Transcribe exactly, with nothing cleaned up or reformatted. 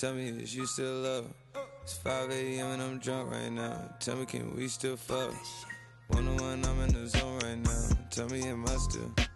Tell me, is you still love? It's five A M and I'm drunk right now. Tell me, can we still fuck? One on one, I'm in the zone right now. Tell me, am I still